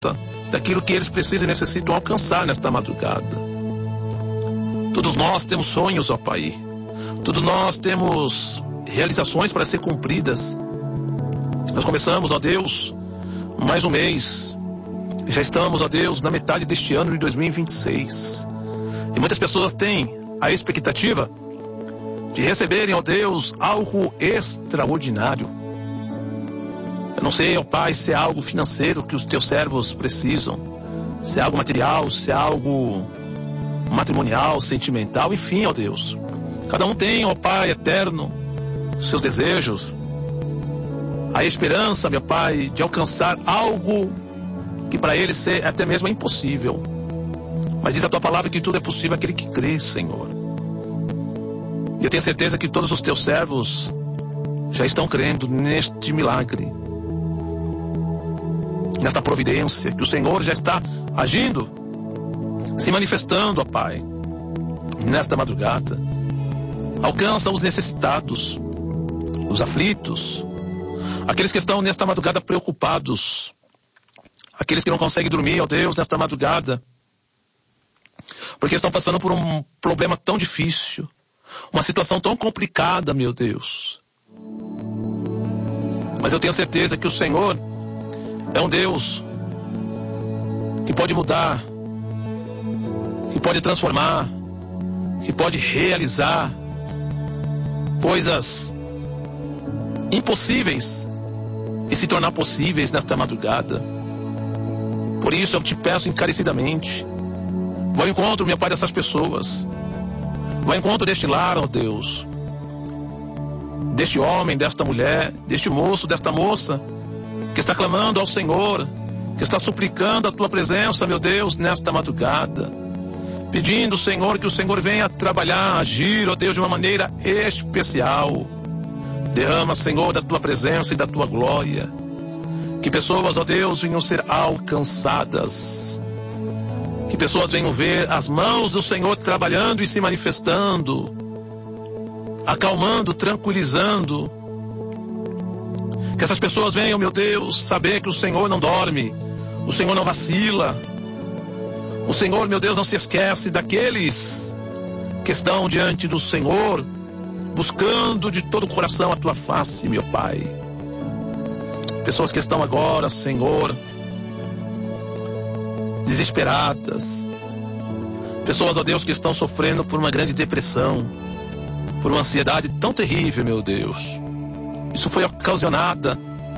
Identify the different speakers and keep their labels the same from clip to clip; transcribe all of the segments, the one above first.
Speaker 1: daquilo que eles precisam e necessitam alcançar nesta madrugada. Todos nós temos sonhos, ó Pai. Todos nós temos realizações para ser cumpridas. Nós começamos, ó Deus, mais um mês. E já estamos, ó Deus, na metade deste ano de 2026. E muitas pessoas têm a expectativa de receberem, ó Deus, algo extraordinário. Eu não sei, ó Pai, se é algo financeiro que os teus servos precisam, se é algo material, se é algo matrimonial, sentimental, enfim, ó Deus. Cada um tem, ó Pai eterno, seus desejos, a esperança, meu Pai, de alcançar algo que para eles até mesmo é impossível. Mas diz a tua palavra que tudo é possível àquele que crê, Senhor. E eu tenho certeza que todos os teus servos já estão crendo neste milagre, nesta providência, que o Senhor já está agindo, se manifestando, ó Pai, nesta madrugada. Alcança os necessitados, os aflitos, aqueles que estão nesta madrugada preocupados, aqueles que não conseguem dormir, ó Deus, nesta madrugada, porque estão passando por um problema tão difícil, uma situação tão complicada, meu Deus. Mas eu tenho certeza que o Senhor é um Deus que pode mudar, que pode transformar, que pode realizar coisas impossíveis e se tornar possíveis nesta madrugada. Por isso eu te peço encarecidamente, vai ao encontro, meu Pai, dessas pessoas. Vai ao encontro deste lar, ó Deus. Deste homem, desta mulher, deste moço, desta moça, que está clamando ao Senhor, que está suplicando a tua presença, meu Deus, nesta madrugada. Pedindo, Senhor, que o Senhor venha trabalhar, agir, ó Deus, de uma maneira especial. Derrama, Senhor, da tua presença e da tua glória. Que pessoas, ó Deus, venham ser alcançadas. Que pessoas venham ver as mãos do Senhor trabalhando e se manifestando, acalmando, tranquilizando. Que essas pessoas venham, meu Deus, saber que o Senhor não dorme, o Senhor não vacila. O Senhor, meu Deus, não se esquece daqueles que estão diante do Senhor, buscando de todo o coração a tua face, meu Pai. Pessoas que estão agora, Senhor, desesperadas. Pessoas, ó Deus, que estão sofrendo por uma grande depressão, por uma ansiedade tão terrível, meu Deus. Isso foi ocasionado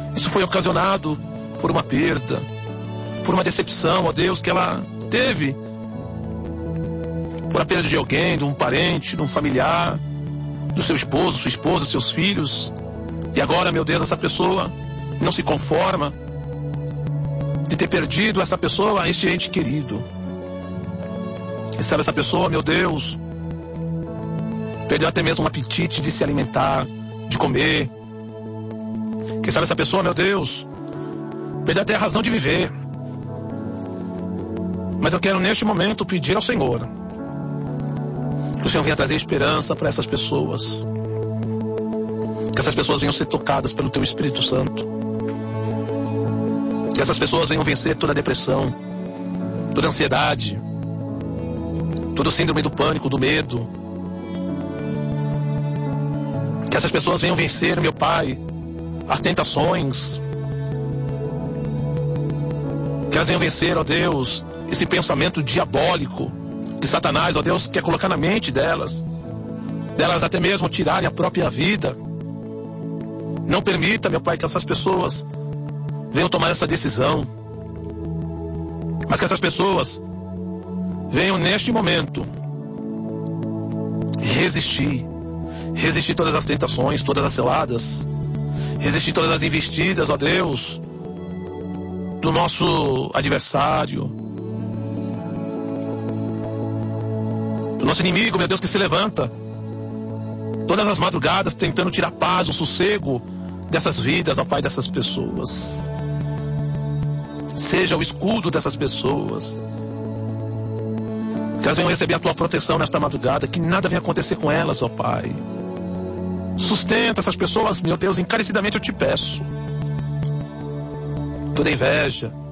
Speaker 1: por uma perda, por uma decepção, ó Deus, que ela teve, por a perda de alguém, de um parente, de um familiar, do seu esposo, sua esposa, seus filhos. E agora, meu Deus, essa pessoa não se conforma de ter perdido essa pessoa, este ente querido. Recebe essa pessoa, meu Deus, perdeu até mesmo um apetite de se alimentar, de comer. Quem sabe essa pessoa, meu Deus, perdeu até a razão de viver. Mas eu quero neste momento pedir ao Senhor que o Senhor venha trazer esperança para essas pessoas. Que essas pessoas venham ser tocadas pelo Teu Espírito Santo. Que essas pessoas venham vencer toda a depressão, toda a ansiedade, todo o síndrome do pânico, do medo. Que essas pessoas venham vencer, meu Pai, as tentações. Que elas venham vencer, ó Deus, esse pensamento diabólico que Satanás, ó Deus, quer colocar na mente delas até mesmo tirarem a própria vida. Não permita, meu Pai, que essas pessoas venham tomar essa decisão, mas que essas pessoas venham neste momento resistir todas as tentações, todas as ciladas, resistir todas as investidas, ó Deus, do nosso adversário, do nosso inimigo, meu Deus, que se levanta todas as madrugadas tentando tirar paz, o sossego dessas vidas, ó Pai, dessas pessoas. Seja o escudo dessas pessoas. Que elas venham receber a tua proteção nesta madrugada, que nada venha acontecer com elas, ó Pai. Sustenta essas pessoas, meu Deus, encarecidamente eu te peço. Toda inveja,